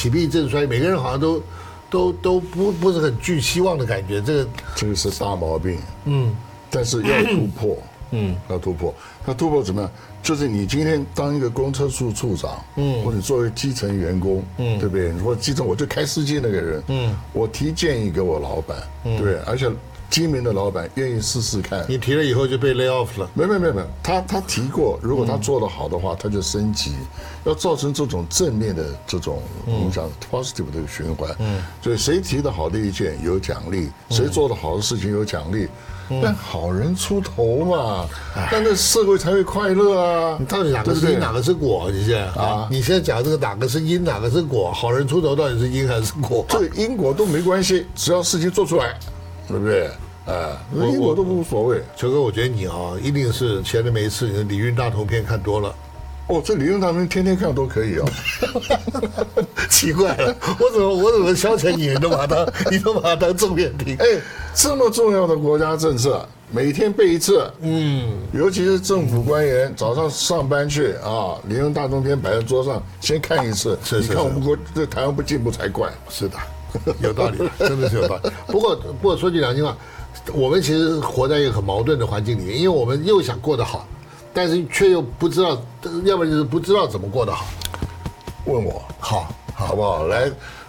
起弊正衰，每个人好像都不是很具希望的感觉。 这个是大毛病。但是要突破。要突破。那突破怎么样？就是你今天当一个公车处处长，或者作为基层员工，对不对？你说基层我就开司机那个人，我提建议给我老板，对不对？而且精明的老板愿意试试看。 你提了以后就被 lay off 了？ 没有，他提过，如果他做得好的话，他就升级。要造成这种正面的这种影响 ，positive 的循环。所以谁提的好的意见有奖励，谁做的好的事情有奖励。但好人出头嘛，但那社会才会快乐啊！ 你到底哪个是因，哪个是果？你现在你现在讲这个哪个是因，哪个是果？好人出头到底是因还是果？ 这个因果都没关系，只要事情做出来，对不对？因果都无所谓。 球哥，我觉得你一定是闲着没事，你的李运大头片看多了。 这李运大头片天天看都可以哦。 奇怪了，我怎么消遣你都把它当正面听？ 这么重要的国家政策，每天背一次。尤其是政府官员早上上班去李运大头片摆在桌上，先看一次。你看我们这台湾不进步才怪。 是的，有道理，真的是有道理。不过说句良心话，我们其实活在一个很矛盾的环境里面，因为我们又想过得好，但是却又不知道，要不然就是不知道怎么过得好。 问我好不好？来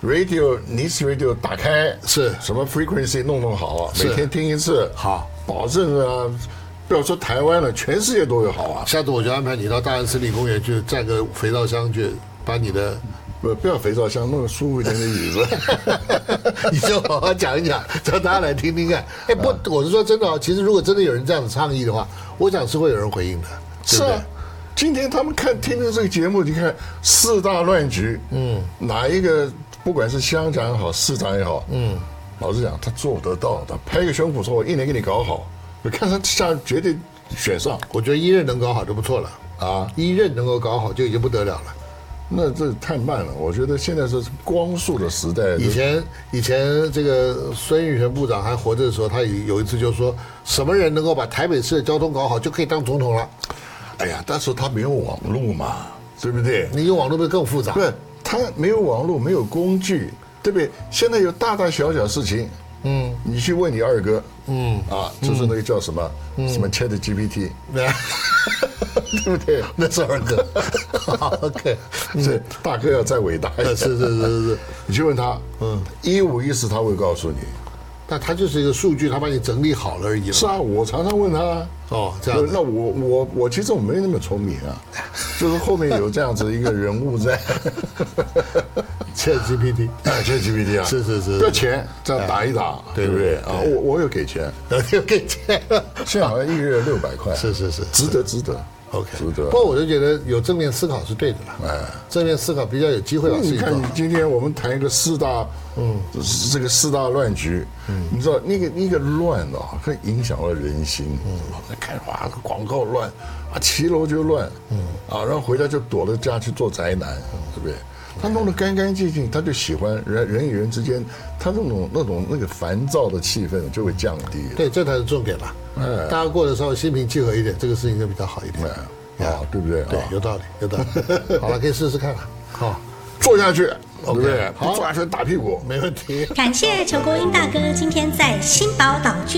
News Radio 打开， 是什么 frequency 弄好，每天听一次， 好， 保证不要说台湾了，全世界都有好啊。 下次我就安排你到大安森林公园去载个肥皂箱去，把你的不要肥皂箱，弄个舒服一点的椅子。 你就好好讲一讲，让大家来听听看。我是说真的其实如果真的有人这样子倡议的话，我想是会有人回应的。 是啊。今天他们听的这个节目，你看四大乱局，哪一个不管是乡长也好，市长也好，老实讲他做得到的，拍个胸脯说我1年给你搞好，我看他下绝对选上。 我觉得一任能搞好就不错了一任能够搞好就已经不得了了。 那这太慢了，我觉得现在是光速的时代。 以前这个孙运璇部长还活着的时候，他有一次就说，什么人能够把台北市的交通搞好，就可以当总统了。 但是他没有网络嘛，对不对？ 你有网络不是更复杂？ 对，他没有网络，没有工具，对不对？现在有大大小小事情，你去问你二哥，就是那个叫什么Chat GPT，对不对？ 那是二哥。OK， 是大哥要再伟大一点。 是， 你去问他，1514他会告诉你。 但他就是一个数据，他把你整理好了而已。 是啊，我常常问他。 这样。 那我其实我没那么聪明啊，就是后面有这样子一个人物在。ChatGPT 啊， 是， 要钱这样打一打，对不对？我有给钱， 有给钱， 现在好像1个月600块。 是， 值得。OK， 不过我就觉得有正面思考是对的了。正面思考比较有机会。 你看，今天我们谈一个这个四大乱局，你知道那个乱会影响了人心。看广告乱骑楼就乱，然后回家就躲在家去做宅男，对不对？他弄得干干净净，他就喜欢人与人之间，他那个烦躁的气氛就会降低。 对，这才是重点了。大家过得稍微心平气和一点，这个事情就比较好一点。 对不对？ 对，有道理。好了，可以试试看了。好， 做下去，对不对？ 好， 做下去打屁股， 没问题。 感谢裘国英大哥今天在新宝岛